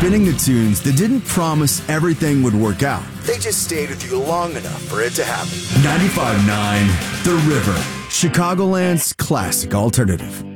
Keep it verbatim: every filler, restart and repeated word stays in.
spinning the tunes that didn't promise everything would work out. They just stayed with you long enough for it to happen. ninety-five point nine The River, Chicagoland's classic alternative.